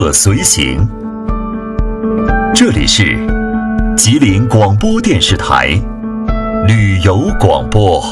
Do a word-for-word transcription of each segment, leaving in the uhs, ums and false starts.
乐随行，这里是吉林广播电视台旅游广播。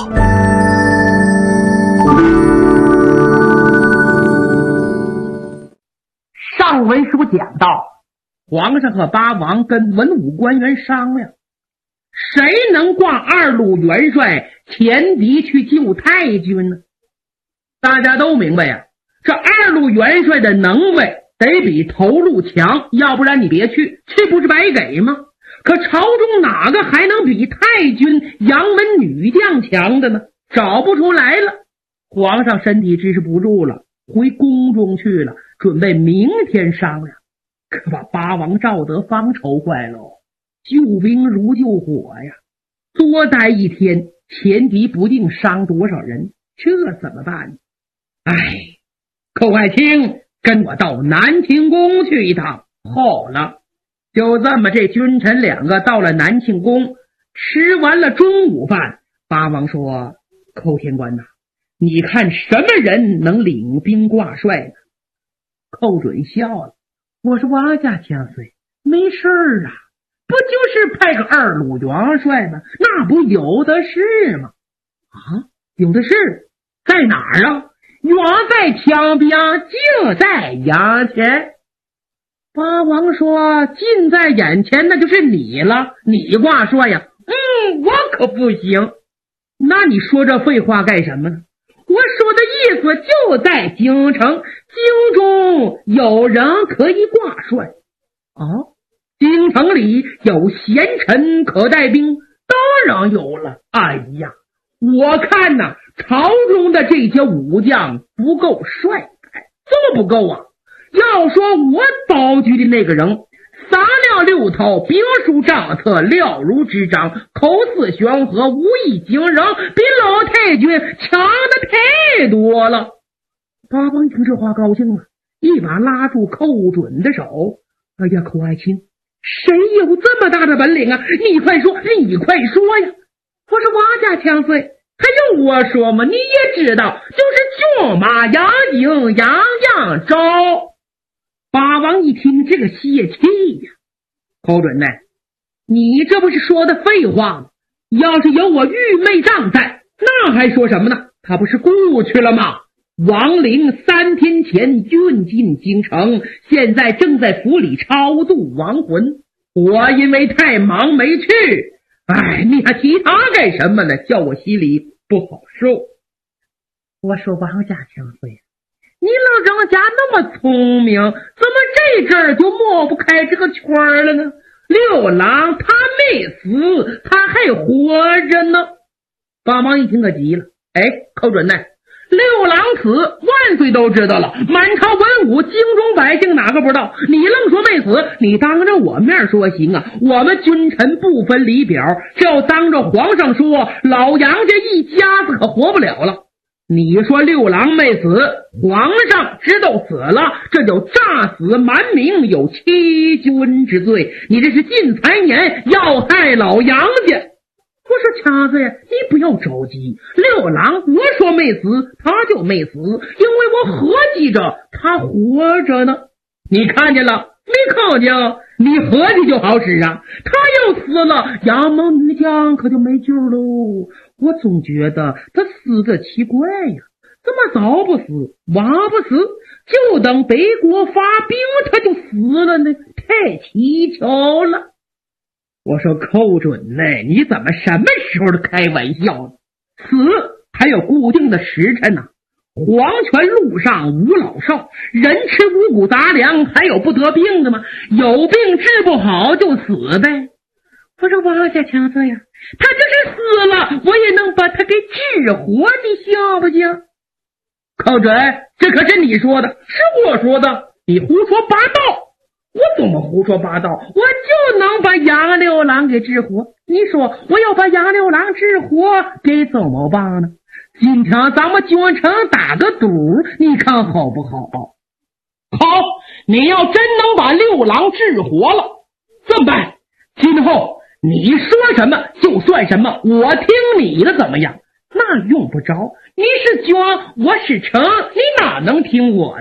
上文书讲到，皇上和八王跟文武官员商量，谁能挂二路元帅前敌去救太君呢？大家都明白呀，这二路元帅的能耐得比头路强，要不然你别去，去不是白给吗？可朝中哪个还能比太君杨门女将强的呢？找不出来了。皇上身体支持不住了，回宫中去了，准备明天商量。可把八王赵德芳愁坏了，救兵如救火呀！多待一天，前敌不定伤多少人，这怎么办呢？哎，寇爱卿，跟我到南庆宫去一趟。好了，就这么这君臣两个到了南庆宫，吃完了中午饭，八王说：寇天官呐，你看什么人能领兵挂帅呢？寇准笑了，我说王家千岁，没事儿啊，不就是派个二路元帅吗？那不有的是吗？啊，有的是，在哪儿啊？远在墙边，近在眼前。八王说：近在眼前那就是你了，你挂帅呀。嗯，我可不行。那你说这废话干什么呢？我说的意思就在京城，京中有人可以挂帅。哦，京城里有贤臣可带兵，当然有了。哎呀，我看呐、啊，朝中的这些武将不够帅派，这么不够啊！要说我保举的那个人，三料六套，兵书账册了如指掌，口似悬河，武艺惊人，比老太君强的太多了。八王听这话高兴了，一把拉住寇准的手。哎呀，寇爱卿，谁有这么大的本领啊？你快说，你快说呀！我说王家千岁，还用我说吗？你也知道，就是骏马杨景样样招。八王一听这个泄气呀，寇准呢，你这不是说的废话吗？要是有我玉妹丈在，那还说什么呢？他不是故去了吗？王陵三天前运进京城，现在正在府里超度亡魂。我因为太忙没去。哎，你还提他干什么呢？叫我心里不好受。我说王家千岁，你老人家那么聪明，怎么这阵儿就抹不开这个圈了呢？六郎他没死，他还活着呢。八王一听可急了，哎，寇准呢？六郎死，万岁都知道了，满朝文武京中百姓哪个不知道？你愣说没死，你当着我面说行啊？我们君臣不分礼表，这要当着皇上说，老杨家一家子可活不了了。你说六郎没死，皇上知道死了，这就诈死瞒名，有欺君之罪，你这是进财年，要害老杨家。我说掐子呀，你不要着急，六郎我说没死，他就没死，因为我合计着他活着呢。你看见了没看见？你合计就好使啊，他要死了，杨门女将可就没救喽。我总觉得他死的奇怪呀，怎么早不死晚不死，就等北国发兵他就死了呢？太蹊跷了。我说寇准呢，你怎么什么时候都开玩笑呢？死还有固定的时辰呢、啊。黄泉路上无老少，人吃五谷杂粮，还有不得病的吗？有病治不好就死呗。我说王家强子呀，他就是死了，我也能把他给治活，你行不行？寇准，这可是你说的，是我说的，你胡说八道。我怎么胡说八道？我就能把杨六郎给治活。你说我要把杨六郎治活，给怎么办呢？今天咱们君臣打个赌，你看好不好？好，你要真能把六郎治活了，这么办？今后你说什么就算什么，我听你的怎么样？那用不着，你是君，我是臣，你哪能听我呢？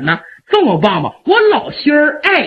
这么棒吗？我老心儿爱